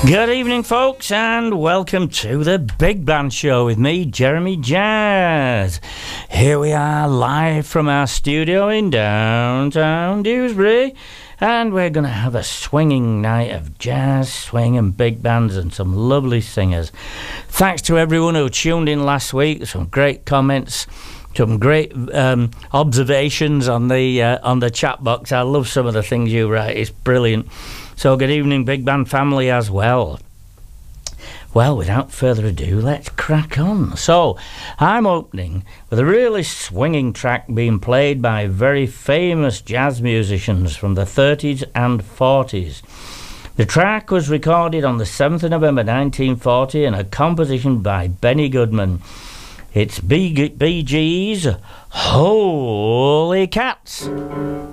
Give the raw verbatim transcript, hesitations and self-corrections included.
Good evening, folks, and welcome to the Big Band Show with me, Jeremy Jazz. Here we are live from our studio in downtown Dewsbury, and we're going to have a swinging night of jazz, swing and big bands and some lovely singers. Thanks to everyone who tuned in last week. Some great comments, some great um, observations on the uh, on the chat box. I love some of the things you write. It's brilliant. So good evening, Big Band family, as well. Well, without further ado, let's crack on. So, I'm opening with a really swinging track being played by very famous jazz musicians from the thirties and forties. The track was recorded on the seventh of November nineteen forty and a composition by Benny Goodman. It's Bee Gees' Holy Cats.